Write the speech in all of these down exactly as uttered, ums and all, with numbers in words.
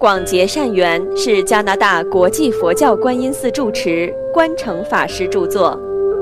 广结善缘是加拿大国际佛教观音寺住持关诚法师著作。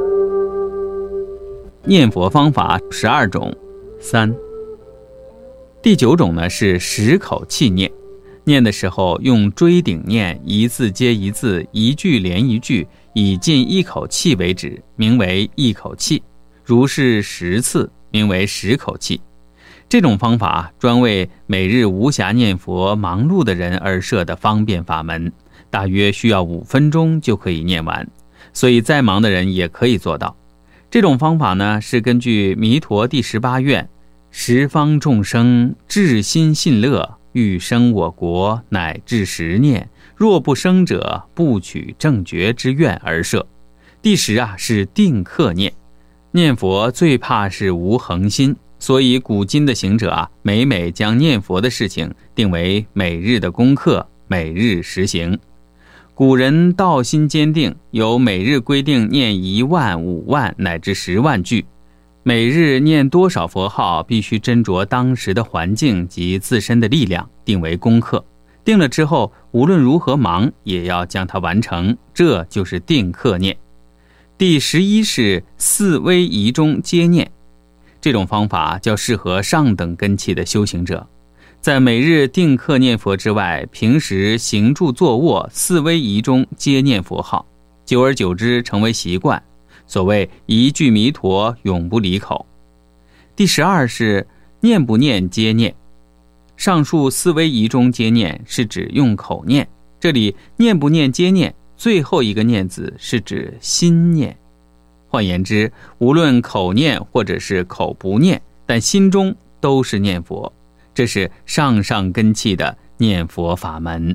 念佛方法十二种，三。第九种呢是十口气念，念的时候用锥顶念，一字接一字，一句连一句，以尽一口气为止，名为一口气。如是十次，名为十口气。这种方法专为每日无暇念佛忙碌的人而设的方便法门，大约需要五分钟就可以念完，所以再忙的人也可以做到。这种方法呢，是根据弥陀第十八愿十方众生至心信乐，欲生我国乃至十念，若不生者不取正觉之愿而设。第十啊是定课念，念佛最怕是无恒心，所以古今的行者啊，每每将念佛的事情定为每日的功课，每日实行。古人道心坚定，有每日规定念一万、五万乃至十万句。每日念多少佛号，必须斟酌当时的环境及自身的力量，定为功课。定了之后，无论如何忙，也要将它完成，这就是定课念。第十一是四威仪中皆念，这种方法较适合上等根器的修行者。在每日定课念佛之外，平时行住坐卧四威仪中皆念佛号，久而久之成为习惯。所谓一句弥陀永不离口。第十二是念不念皆念，上述四威仪中皆念是指用口念，这里念不念皆念，最后一个念字是指心念。换言之，无论口念或者是口不念，但心中都是念佛，这是上上根器的念佛法门。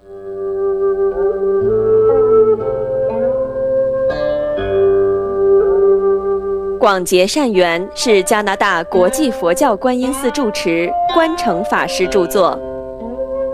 广结善缘是加拿大国际佛教观音寺住持关诚法师著作。